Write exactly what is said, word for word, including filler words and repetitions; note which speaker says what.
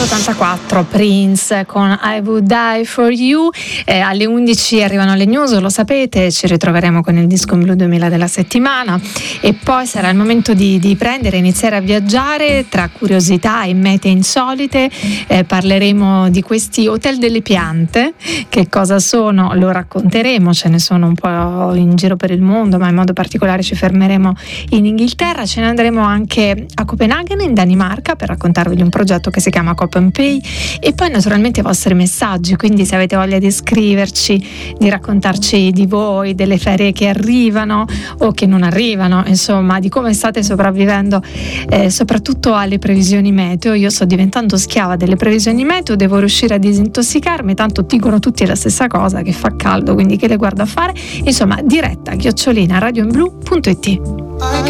Speaker 1: millenovecentoottantaquattro, Prince con I Would Die For You. Eh, alle undici arrivano le news, lo sapete, ci ritroveremo con il disco blu duemila della settimana e poi sarà il momento di, di prendere e iniziare a viaggiare tra curiosità e mete insolite. Eh, parleremo di questi hotel delle piante, che cosa sono lo racconteremo, ce ne sono un po' in giro per il mondo, ma in modo particolare ci fermeremo in Inghilterra. Ce ne andremo anche a Copenaghen in Danimarca per raccontarvi di un progetto che si chiama Cop and Pay, e poi naturalmente i vostri messaggi, quindi se avete voglia di scriverci, di raccontarci di voi, delle ferie che arrivano o che non arrivano, insomma di come state sopravvivendo, eh, soprattutto alle previsioni meteo. Io sto diventando schiava delle previsioni meteo, devo riuscire a disintossicarmi, tanto dicono tutti la stessa cosa, che fa caldo, quindi che le guardo a fare. Insomma, diretta chiocciolina radioinblu punto it.